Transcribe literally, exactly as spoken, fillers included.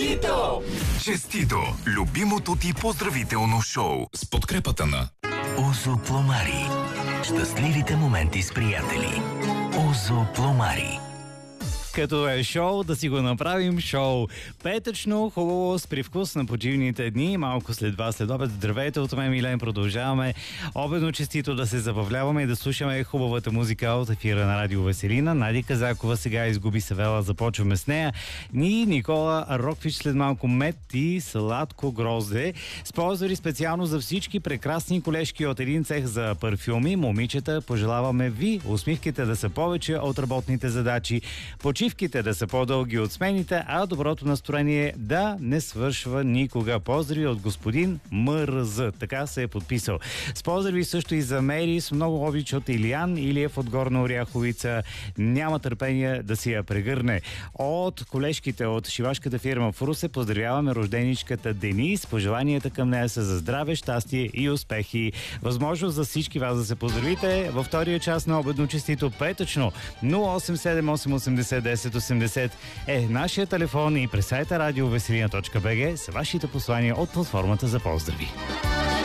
Честито! Честито! Любимото ти поздравително шоу с подкрепата на Озо Пломари. Щастливите моменти с приятели. Озо Пломари. Като е шоу, да си го направим шоу. Петъчно, хубаво, с привкус на почивните дни. Малко след два след обед. Здравейте от мен, Милен. Продължаваме обедно честито да се забавляваме и да слушаме хубавата музика от ефира на Радио Веселина. Нади Казакова сега изгуби Савела. Започваме с нея. Ни Никола Роквич след малко мед и сладко грозде. Спонсори специално за всички прекрасни колежки от един цех за парфюми. Момичета, пожелаваме ви усмивките да са повече от работните задачи. Почивките да са по-дълги от смените, а доброто настроение да не свършва никога. Поздрави от господин МРЗ. Така се е подписал. С поздрави също и за Мери, с много обич от Илиян Илиев от Горна Оряховица. Няма търпение да си я прегърне. От колежките от шивашката фирма в Русе поздравяваме рожденичката Денис. Пожеланията към нея са за здраве, щастие и успехи. Възможност за всички вас да се поздравите във втория час на обедно честито петъчно. нула осем седем осем осемдесет десет осемдесет е нашия телефон и през сайта радиовеселина точка бг са вашите послания от платформата за поздрави.